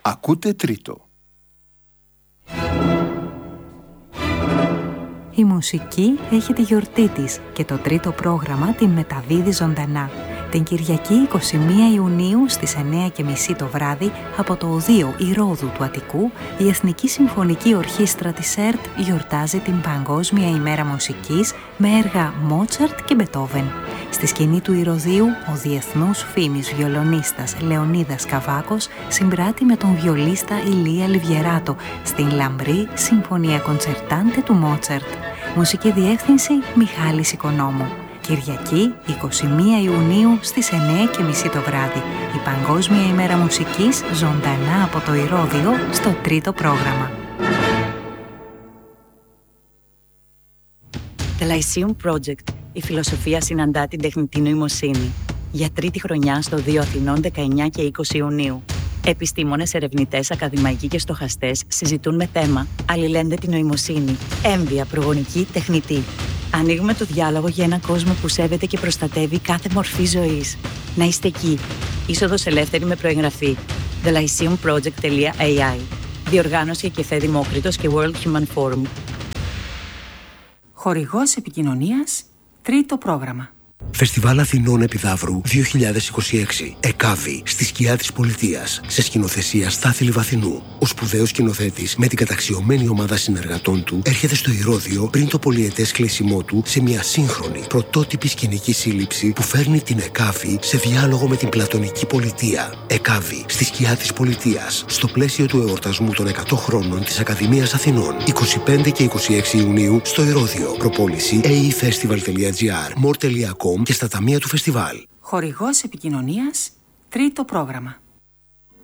Ακούτε Τρίτο. Η μουσική έχει τη γιορτή της και το τρίτο πρόγραμμα την μεταδίδει ζωντανά. Την Κυριακή 21 Ιουνίου στις 9:30 το βράδυ από το Οδείο Ηρώδου του Αττικού, η Εθνική Συμφωνική Ορχήστρα της ΕΡΤ γιορτάζει την Παγκόσμια ημέρα μουσικής με έργα Μότσαρτ και Μπετόβεν. Στη σκηνή του Ηρωδείου, ο διεθνούς φήμης βιολονίστας Λεωνίδας Καβάκος συμπράττει με τον βιολίστα Ηλία Λιβιεράτο στην λαμπρή Συμφωνία Κοντσερτάντε του Μότσαρτ. Μουσική διεύθυνση Μιχάλης Οικονόμου. Κυριακή 21 Ιουνίου στις 9:30 το βράδυ. Η Παγκόσμια ημέρα μουσικής ζωντανά από το Ηρώδειο στο τρίτο πρόγραμμα. The Lyceum Project. Η φιλοσοφία συναντά την τεχνητή νοημοσύνη. Για τρίτη χρονιά στο Οδείο Αθηνών 19 και 20 Ιουνίου. Επιστήμονες, ερευνητές, ακαδημαϊκοί και στοχαστές συζητούν με θέμα αλληλένδετη νοημοσύνη, έμβια, προγονική, τεχνητή. Ανοίγουμε το διάλογο για έναν κόσμο που σέβεται και προστατεύει κάθε μορφή ζωής. Να είστε εκεί. Είσοδος ελεύθερη με προεγγραφή. thelyceumproject.ai. Διοργάνωση Κεφέ Δημόκριτος και World Human Forum. Χορηγός επικοινωνίας, τρίτο πρόγραμμα. Φεστιβάλ Αθηνών Επιδαύρου 2026. ΕΚΑΒΗ, στη σκιά της πολιτείας. Σε σκηνοθεσία Στάθη Λιβαθινού. Ο σπουδαίος σκηνοθέτης με την καταξιωμένη ομάδα συνεργατών του έρχεται στο Ηρώδειο πριν το πολυετές κλείσιμό του σε μια σύγχρονη, πρωτότυπη σκηνική σύλληψη που φέρνει την ΕΚΑΒΗ σε διάλογο με την πλατωνική πολιτεία. ΕΚΑΒΗ, στη σκιά της πολιτείας. Στο πλαίσιο του εορτασμού των 100 χρόνων της Ακαδημίας Αθηνών. 25 και 26 Ιουνίου στο Ηρώδειο. Προπόληση aefestival.gr, more.com και στα ταμεία του φεστιβάλ. Χορηγός επικοινωνίας, τρίτο πρόγραμμα.